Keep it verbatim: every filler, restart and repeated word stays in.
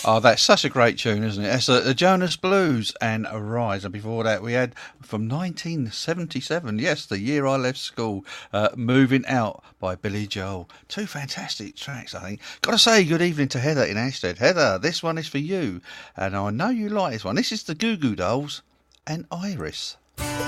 Oh, that's such a great tune, isn't it? That's the, the Jonas Blues and Arise. And before that, we had from nineteen seventy-seven, yes, the year I left school, uh, Moving Out by Billy Joel. Two fantastic tracks, I think. Got to say good evening to Heather in Ashtead. Heather, this one is for you. And I know you like this one. This is the Goo Goo Dolls and Iris.